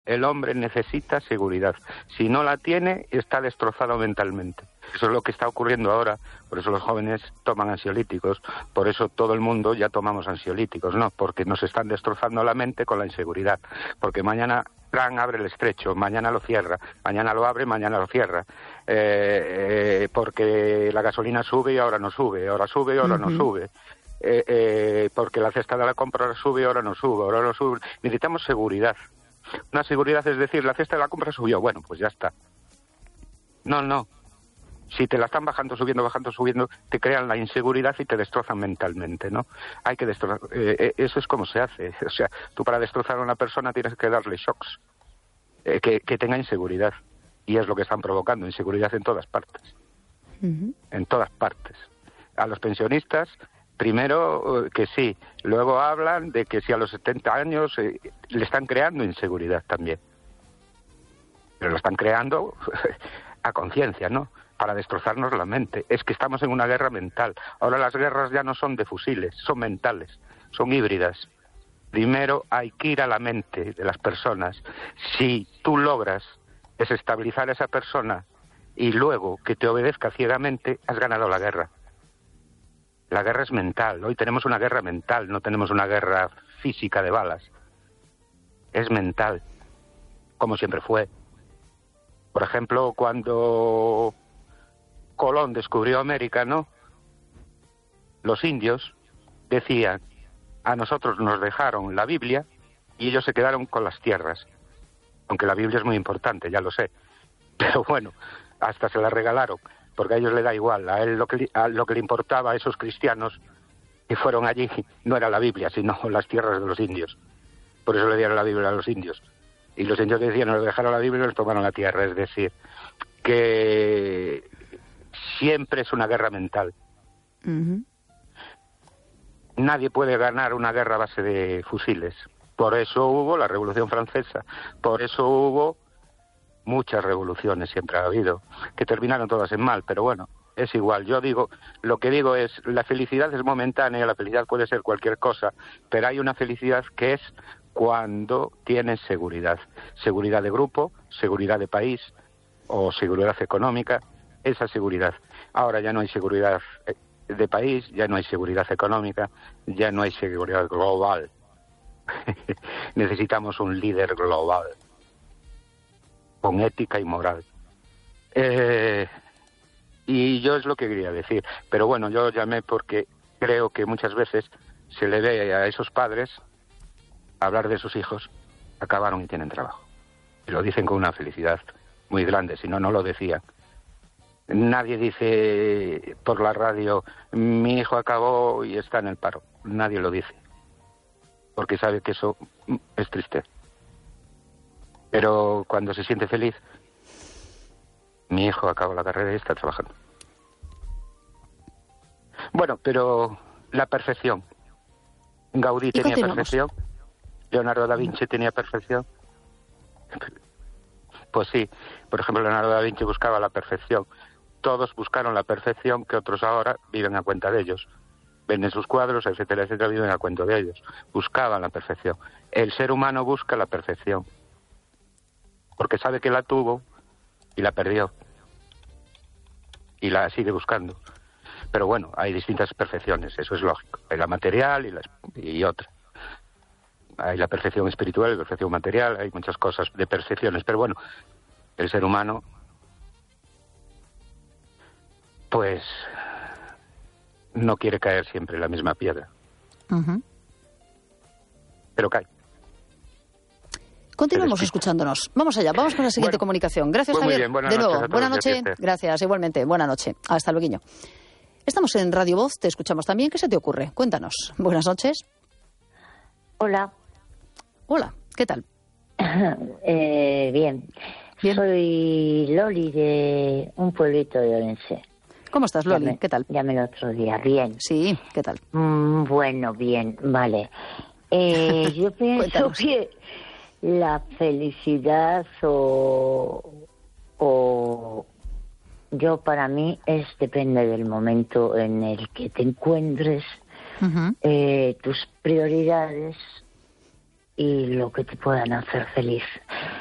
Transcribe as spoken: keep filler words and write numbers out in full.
El hombre necesita seguridad. Si no la tiene, está destrozado mentalmente. Eso es lo que está ocurriendo ahora. Por eso los jóvenes toman ansiolíticos. Por eso todo el mundo ya tomamos ansiolíticos, ¿no? Porque nos están destrozando la mente con la inseguridad. Porque mañana Trump abre el estrecho, mañana lo cierra, mañana lo abre, mañana lo cierra. Eh, eh, porque la gasolina sube y ahora no sube, ahora sube y ahora uh-huh. no sube. Eh, eh, porque la cesta de la compra ahora sube y ahora no sube, ahora no sube. Necesitamos seguridad. Una seguridad es decir, la cesta de la compra subió, bueno, pues ya está. No, no. Si te la están bajando, subiendo, bajando, subiendo, te crean la inseguridad y te destrozan mentalmente, ¿no? Hay que destrozar. Eh, eh, eso es como se hace. O sea, tú para destrozar a una persona tienes que darle shocks, eh, que, que tenga inseguridad. Y es lo que están provocando, inseguridad en todas partes. Uh-huh. En todas partes. A los pensionistas, primero que sí, luego hablan de que si a los setenta años eh, le están creando inseguridad también. Pero lo están creando a conciencia, ¿no? Para destrozarnos la mente. Es que estamos en una guerra mental. Ahora las guerras ya no son de fusiles, son mentales, son híbridas. Primero hay que ir a la mente de las personas. Si tú logras desestabilizar a esa persona y luego que te obedezca ciegamente, has ganado la guerra. La guerra es mental. Hoy tenemos una guerra mental, no tenemos una guerra física de balas. Es mental, como siempre fue. Por ejemplo, cuando Colón descubrió América, ¿no? Los indios decían, a nosotros nos dejaron la Biblia y ellos se quedaron con las tierras. Aunque la Biblia es muy importante, ya lo sé. Pero bueno, hasta se la regalaron. Porque a ellos le da igual, a él lo que, a lo que le importaba a esos cristianos que fueron allí no era la Biblia, sino las tierras de los indios. Por eso le dieron la Biblia a los indios. Y los indios decían, nos dejaron la Biblia y nos tomaron la tierra. Es decir, que siempre es una guerra mental. Uh-huh. Nadie puede ganar una guerra a base de fusiles. Por eso hubo la Revolución Francesa, por eso hubo muchas revoluciones, siempre ha habido, que terminaron todas en mal, pero bueno, es igual. Yo digo, lo que digo es, la felicidad es momentánea, la felicidad puede ser cualquier cosa, pero hay una felicidad que es cuando tienes seguridad. Seguridad de grupo, seguridad de país o seguridad económica, esa seguridad. Ahora ya no hay seguridad de país, ya no hay seguridad económica, ya no hay seguridad global. Necesitamos un líder global, con ética y moral. Eh, y yo es lo que quería decir. Pero bueno, yo llamé porque creo que muchas veces se le ve a esos padres hablar de sus hijos, acabaron y tienen trabajo. Y lo dicen con una felicidad muy grande, si no, no lo decían. Nadie dice por la radio, mi hijo acabó y está en el paro. Nadie lo dice. Porque sabe que eso es triste. Pero cuando se siente feliz, mi hijo acabó la carrera y está trabajando. Bueno, pero la perfección. Gaudí tenía perfección. Leonardo da Vinci tenía perfección. Pues sí, por ejemplo, Leonardo da Vinci buscaba la perfección. Todos buscaron la perfección que otros ahora viven a cuenta de ellos. Venden sus cuadros, etcétera, etcétera, viven a cuenta de ellos. Buscaban la perfección. El ser humano busca la perfección. Porque sabe que la tuvo y la perdió. Y la sigue buscando. Pero bueno, hay distintas perfecciones, eso es lógico. Hay la material y, la, y otra. Hay la perfección espiritual y la perfección material, hay muchas cosas de percepciones. Pero bueno, el ser humano, pues, no quiere caer siempre en la misma piedra. Uh-huh. Pero cae. Continuamos escuchándonos. Vamos allá, vamos con la siguiente bueno, comunicación. Gracias, pues Javier. Bien, buenas de nuevo, noches buenas noches. Gracias, igualmente. Buenas noches. Hasta luego. Estamos en Radio Voz, te escuchamos también. ¿Qué se te ocurre? Cuéntanos. Buenas noches. Hola. Hola, ¿qué tal? eh, bien. bien. Soy Loli de un pueblito de Orense. ¿Cómo estás, Loli? Llamé, ¿Qué tal? Llamé el otro día. Bien. Sí, ¿qué tal? Mm, bueno, bien, vale. Eh, yo pienso que la felicidad o, o yo para mí es depende del momento en el que te encuentres, uh-huh. eh, tus prioridades y lo que te puedan hacer feliz.